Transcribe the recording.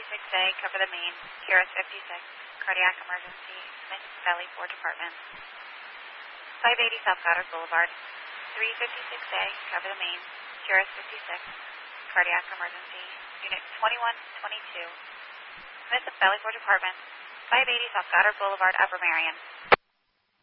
56A, cover the main, Kira 56, cardiac emergency, Smith Valley 4 Department. 580 South Goddard Boulevard, 356A, cover the main, Kira 56, cardiac emergency, Unit 2122, Smith Valley 4 Department, 580 South Goddard Boulevard, Upper Marion.